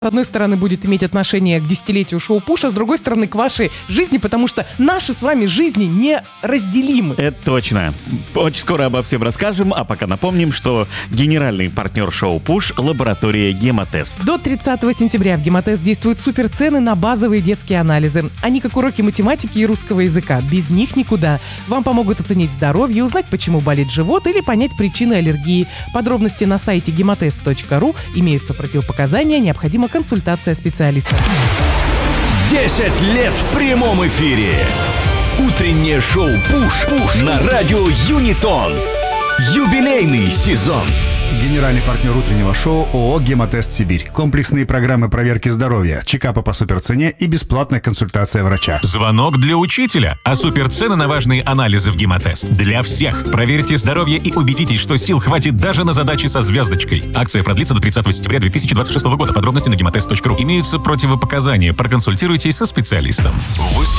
С одной стороны, будет иметь отношение к десятилетию шоу «Пуш», а с другой стороны, к вашей жизни, потому что наши с вами жизни неразделимы. Это точно. Очень скоро обо всем расскажем, а пока напомним, что генеральный партнер шоу «Пуш» — лаборатория «Гемотест». До 30 сентября в «Гемотест» действуют суперцены на базовые детские анализы. Они как уроки математики и русского языка. Без них никуда. Вам помогут оценить здоровье, узнать, почему болит живот или понять причины аллергии. Подробности на сайте gemotest.ru. Имеются противопоказания, необходима консультация специалиста. 10 лет в прямом эфире. Утреннее шоу «Пуш» на радио Юнитон. Юбилейный сезон. Генеральный партнер утреннего шоу ООО «Гемотест Сибирь». Комплексные программы проверки здоровья, чекапы по суперцене и бесплатная консультация врача. Звонок для учителя. А суперцены на важные анализы в Гемотест. Для всех. Проверьте здоровье и убедитесь, что сил хватит даже на задачи со звездочкой. Акция продлится до 30 сентября 2026 года. Подробности на gemotest.ru. Имеются противопоказания. Проконсультируйтесь со специалистом.